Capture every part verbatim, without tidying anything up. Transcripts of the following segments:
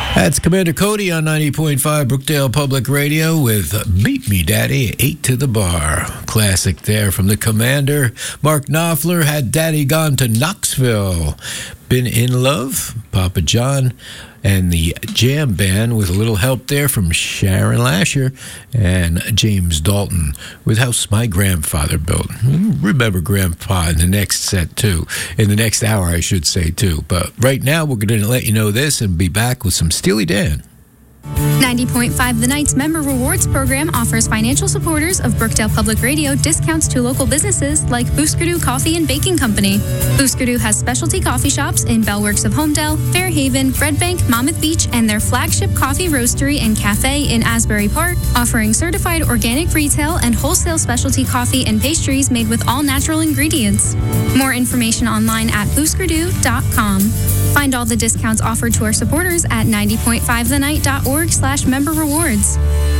That's Commander Cody on ninety point five Brookdale Public Radio with Beat Me Daddy, Eight to the Bar. Classic there from the Commander. Mark Knopfler, Had Daddy Gone to Knoxville. Been in Love, Papa John, and the Jam Band with a little help there from Sharon Lasher and James Dalton with House My Grandfather Built. Remember Grandpa in the next set, too. In the next hour, I should say, too. But right now, we're going to let you know this and be back with some Steely Dan. ninety point five The Night's Member Rewards Program offers financial supporters of Brookdale Public Radio discounts to local businesses like Booskerdoo Coffee and Baking Company. Booskerdoo has specialty coffee shops in Bellworks of Homedale, Fairhaven, Red Bank, Monmouth Beach, and their flagship coffee roastery and cafe in Asbury Park, offering certified organic retail and wholesale specialty coffee and pastries made with all natural ingredients. More information online at booskerdoo dot com. Find all the discounts offered to our supporters at ninety point five the night dot org slash member rewards.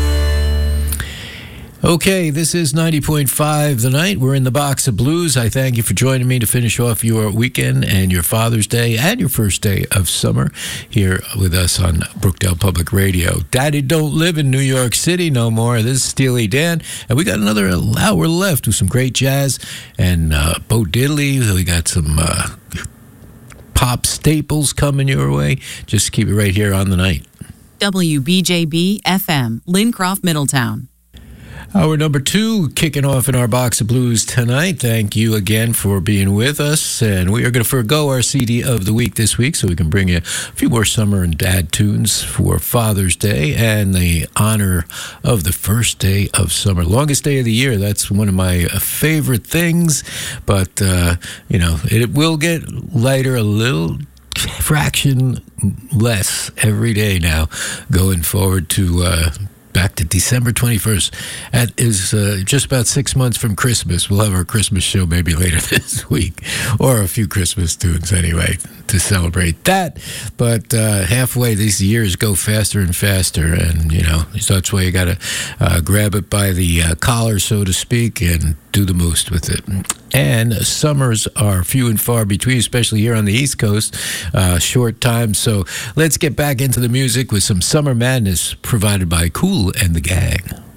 Okay, this is ninety point five The Night. We're in the Box of Blues. I thank you for joining me to finish off your weekend and your Father's Day and your first day of summer here with us on Brookdale Public Radio. Daddy don't live in New York City no more. This is Steely Dan, and we got another hour left with some great jazz and uh, Bo Diddley. We got some uh, pop staples coming your way. Just keep it right here on The Night. W B J B F M, Lincroft, Middletown. Hour number two, kicking off in our Box of Blues tonight. Thank you again for being with us. And we are going to forego our C D of the week this week so we can bring you a few more summer and dad tunes for Father's Day and the honor of the first day of summer. Longest day of the year. That's one of my favorite things. But, uh, you know, it will get lighter a little fraction less every day now going forward to uh, back to December twenty-first. That is uh, just about six months from Christmas. We'll have our Christmas show maybe later this week, or a few Christmas tunes anyway to celebrate that. But uh, halfway, these years go faster and faster, and you know, so that's why you got to uh, grab it by the uh, collar, so to speak, and do the most with it. And summers are few and far between, especially here on the East Coast. Uh, short time, so let's get back into the music with some Summer Madness provided by Kool and the Gang.